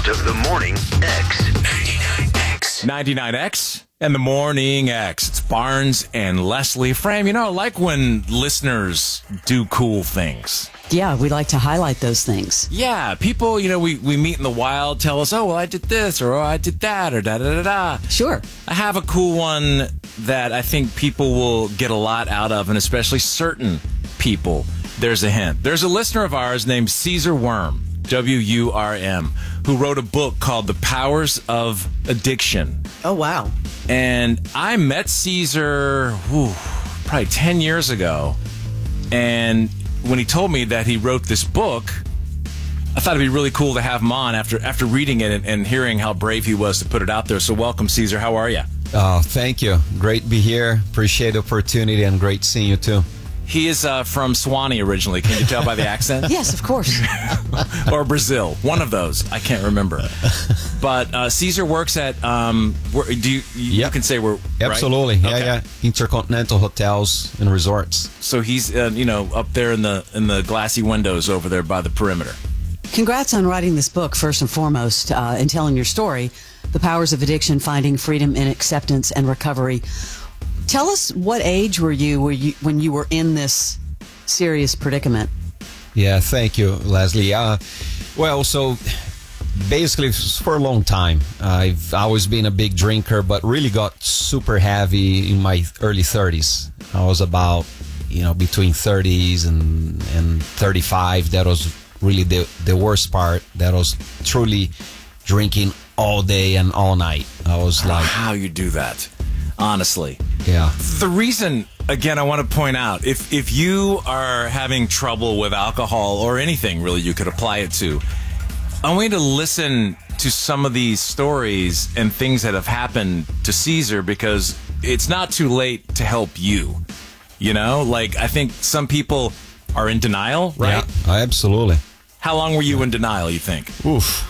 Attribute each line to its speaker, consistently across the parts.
Speaker 1: of the Morning X. 99X.
Speaker 2: 99X and the Morning X. It's Barnes and Leslie. Frame, I like when listeners do cool things.
Speaker 3: Yeah, we like to highlight those things.
Speaker 2: Yeah, people, we meet in the wild, tell us, oh, well, I did this, or oh, I did that, or da-da-da-da.
Speaker 3: Sure.
Speaker 2: I have a cool one that I think people will get a lot out of, and especially certain people. There's a hint. There's a listener of ours named Caesar Worm, W-U-R-M, who wrote a book called The Powers of Addiction.
Speaker 3: Oh, wow.
Speaker 2: And I met Caesar probably 10 years ago, and when he told me that he wrote this book, I thought it'd be really cool to have him on after reading it and hearing how brave he was to put it out there. So welcome, Caesar. How are you?
Speaker 4: Oh, thank you. Great to be here. Appreciate the opportunity and great seeing you too.
Speaker 2: He is from Swanee originally. Can you tell by the accent?
Speaker 3: Yes, of course.
Speaker 2: Or Brazil. One of those. I can't remember. But Caesar works at, you can say we're,
Speaker 4: absolutely.
Speaker 2: Right?
Speaker 4: Yeah,
Speaker 2: Okay.
Speaker 4: yeah. Intercontinental Hotels and Resorts.
Speaker 2: So he's, up there in the glassy windows over there by the perimeter.
Speaker 3: Congrats on writing this book, first and foremost, and telling your story, The Powers of Addiction, Finding Freedom in Acceptance and Recovery. Tell us, what age were you when you were in this serious predicament?
Speaker 4: Yeah, thank you, Leslie. So basically for a long time, I've always been a big drinker, but really got super heavy in my early 30s. I was about, between 30s and 35. That was really the worst part. That was truly drinking all day and all night. I was like,
Speaker 2: how you do that, honestly.
Speaker 4: Yeah.
Speaker 2: The reason, again, I want to point out, if you are having trouble with alcohol or anything really you could apply it to, I want you to listen to some of these stories and things that have happened to Caesar, because it's not too late to help you. I think some people are in denial, right?
Speaker 4: Yeah, absolutely.
Speaker 2: How long were you in denial, you think?
Speaker 4: Oof.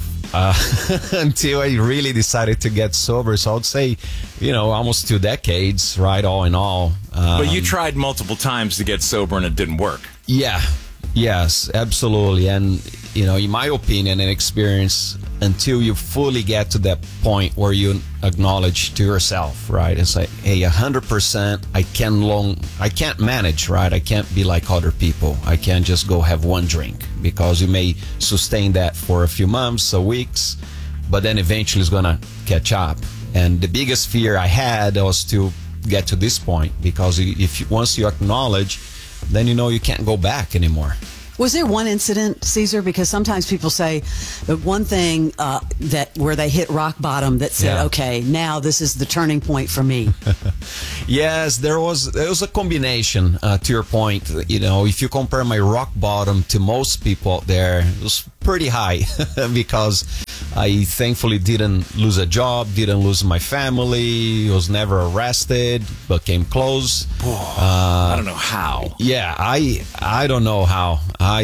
Speaker 4: Until I really decided to get sober. So I'd say, almost 2 decades, right? All in all.
Speaker 2: But you tried multiple times to get sober and it didn't work.
Speaker 4: Yeah. Yes, absolutely. And, in my opinion and experience, until you fully get to that point where you acknowledge to yourself, right? It's like, hey, 100%, I can't manage, right? I can't be like other people. I can't just go have one drink, because you may sustain that for a few months or weeks, but then eventually it's going to catch up. And the biggest fear I had was to get to this point, because once you acknowledge, then you can't go back anymore.
Speaker 3: Was there one incident, Caesar? Because sometimes people say that one thing where they hit rock bottom that said, okay, now this is the turning point for me.
Speaker 4: Yes, there was a combination, to your point. If you compare my rock bottom to most people out there, it was pretty high because I thankfully didn't lose a job, didn't lose my family, was never arrested, but came close.
Speaker 2: I don't know how.
Speaker 4: Yeah, I don't know how.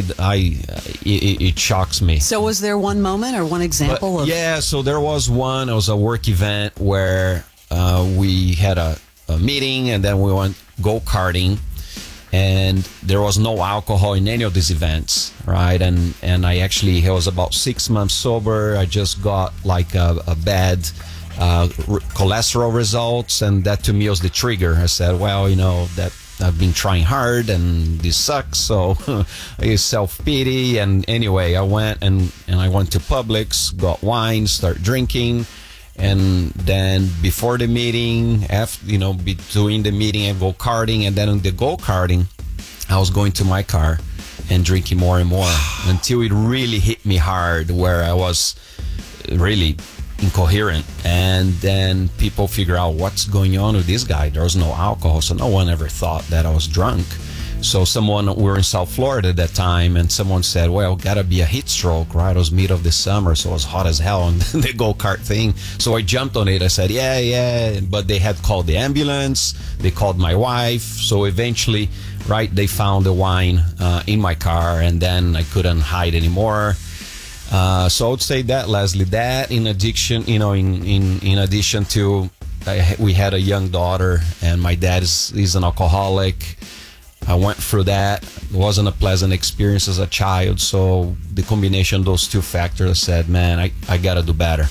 Speaker 4: It shocks me.
Speaker 3: So was there one moment or one example of...
Speaker 4: Yeah, so there was one. It was a work event where we had a meeting, and then we went go-karting, and there was no alcohol in any of these events, right? And I was about 6 months sober. I just got like a bad cholesterol results, and that to me was the trigger. I said, well, that I've been trying hard and this sucks, so I self-pity. And anyway, I went and I went to Publix, got wine, start drinking. And then before the meeting, after, between the meeting and go-karting, and then on the go-karting, I was going to my car and drinking more and more until it really hit me hard, where I was really incoherent. And then people figure out what's going on with this guy. There was no alcohol, so no one ever thought that I was drunk. So we were in South Florida at that time, and someone said, well, gotta be a heat stroke, right? It was mid of the summer, so it was hot as hell on the go-kart thing. So I jumped on it. I said, yeah. But they had called the ambulance. They called my wife. So eventually, right, they found the wine in my car, and then I couldn't hide anymore. So I would say that, Leslie, that in addiction, in addition to, we had a young daughter, and my dad is an alcoholic. I went through that. It wasn't a pleasant experience as a child. So the combination of those two factors, I said, man, I got to do better.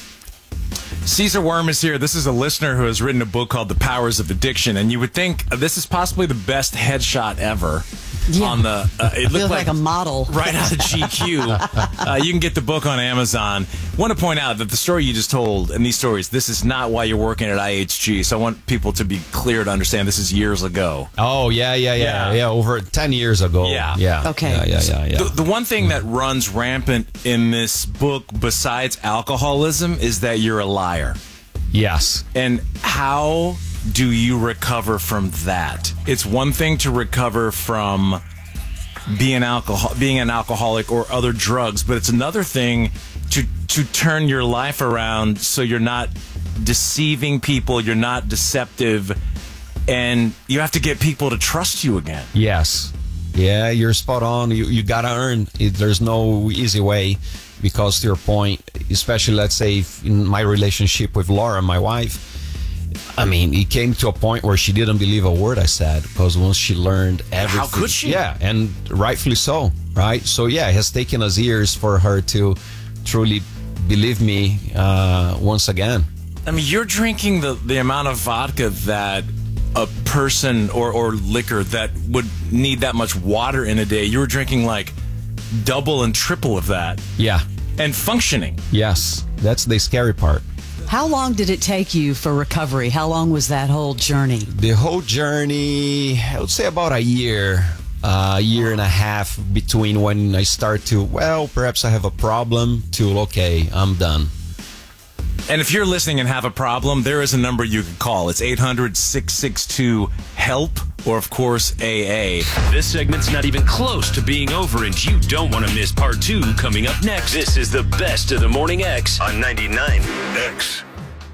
Speaker 2: Caesar Worm is here. This is a listener who has written a book called The Powers of Addiction, and you would think this is possibly the best headshot ever.
Speaker 3: Yeah.
Speaker 2: On the, it looked
Speaker 3: like a model
Speaker 2: right out of GQ. You can get the book on Amazon. Want to point out that the story you just told, and these stories, this is not why you're working at IHG. So I want people to be clear to understand this is years ago.
Speaker 4: Oh yeah. Over 10 years ago.
Speaker 2: Yeah.
Speaker 3: Okay.
Speaker 4: Yeah.
Speaker 2: The one thing that runs rampant in this book, besides alcoholism, is that you're a liar.
Speaker 4: Yes.
Speaker 2: And how do you recover from that? It's one thing to recover from being an alcoholic or other drugs, but it's another thing to turn your life around so you're not deceiving people, you're not deceptive, and you have to get people to trust you again.
Speaker 4: Yes. Yeah, you're spot on. You got to earn it. There's no easy way, because to your point, especially let's say in my relationship with Laura, my wife, I mean, it came to a point where she didn't believe a word I said, because once she learned everything.
Speaker 2: How could she?
Speaker 4: Yeah, and rightfully so, right? So yeah, it has taken us years for her to truly believe me once again.
Speaker 2: I mean, you're drinking the amount of vodka that a person or liquor that would need that much water in a day. You were drinking like double and triple of that.
Speaker 4: Yeah.
Speaker 2: And functioning.
Speaker 4: Yes, that's the scary part.
Speaker 3: How long did it take you for recovery? How long was that whole journey?
Speaker 4: The whole journey, I would say about a year and a half between when I start to, well, perhaps I have a problem, to, okay, I'm done.
Speaker 2: And if you're listening and have a problem, there is a number you can call. It's 800-662-HELP, or of course, AA.
Speaker 1: This segment's not even close to being over, and you don't want to miss part 2 coming up next. This is the best of the Morning X on 99X.